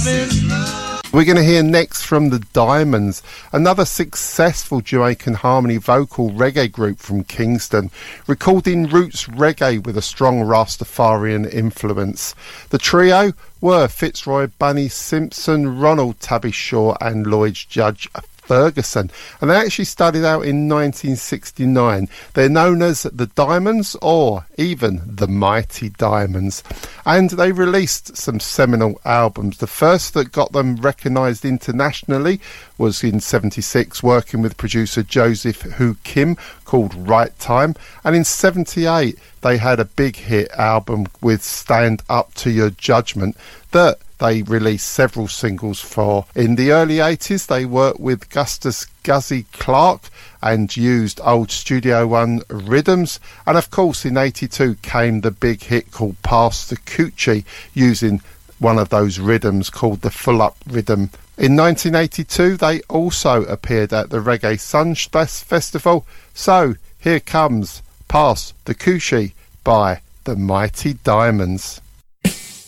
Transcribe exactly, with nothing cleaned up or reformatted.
We're going to hear next from the Diamonds, another successful Jamaican harmony vocal reggae group from Kingston, recording roots reggae with a strong Rastafarian influence. The trio were Fitzroy Bunny Simpson, Ronald Tabby Shaw and Lloyd Judge Ferguson, and they actually started out in nineteen sixty-nine. They're known as the Diamonds or even the Mighty Diamonds, and they released some seminal albums. The first that got them recognised internationally was in seventy-six, working with producer Joseph Hu Kim, called Right Time, and in seventy-eight they had a big hit album with Stand Up to Your Judgment that they released several singles for. In the early eighties, they worked with Gustus Guzzy Clark and used old Studio One rhythms. And of course, in eighty-two came the big hit called Pass the Coochie, using one of those rhythms called the Full Up Rhythm. In nineteen eighty-two, they also appeared at the Reggae Sunsplash Festival. So here comes Pass the Coochie by the Mighty Diamonds.